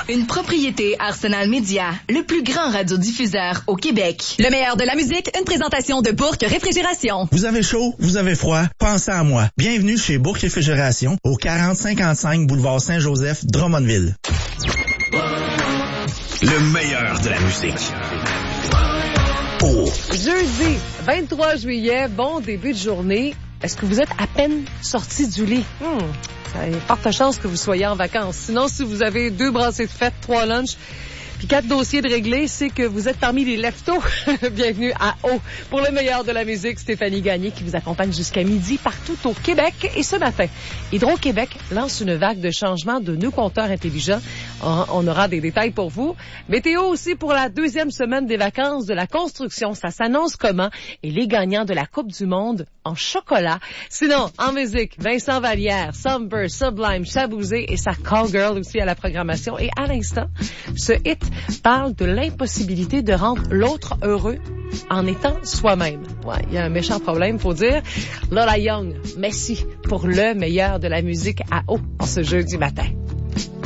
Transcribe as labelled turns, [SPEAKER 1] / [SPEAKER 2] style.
[SPEAKER 1] Une propriété Arsenal Média, le plus grand radiodiffuseur au Québec.
[SPEAKER 2] Le meilleur de la musique, une présentation de Bourque Réfrigération.
[SPEAKER 3] Vous avez chaud, vous avez froid, pensez à moi. Bienvenue chez Bourque Réfrigération, au 4055 boulevard Saint-Joseph, Drummondville.
[SPEAKER 4] Le meilleur de la musique.
[SPEAKER 5] Jeudi 23 juillet, bon début de journée. Est-ce que vous êtes à peine sorti du lit? Il y a forte chance que vous soyez en vacances. Sinon, si vous avez 2 brassées de fête, 3 lunchs, puis 4 dossiers de réglés, c'est que vous êtes parmi les leftos. Bienvenue à O. Pour le meilleur de la musique, Stéphanie Gagné qui vous accompagne jusqu'à midi partout au Québec. Et ce matin, Hydro-Québec lance une vague de changement de nos compteurs intelligents. On aura des détails pour vous. Météo aussi pour la 2e semaine des vacances de la construction. Ça s'annonce comment? Et les gagnants de la Coupe du Monde en chocolat. Sinon, en musique, Vincent Vallière, Somber, Sublime, Chabouzé et sa Callgirl aussi à la programmation. Et à l'instant, ce hit parle de l'impossibilité de rendre l'autre heureux en étant soi-même. Ouais, il y a un méchant problème, faut dire. Lola Young, Messi, pour le meilleur de la musique à eau en ce jeudi matin.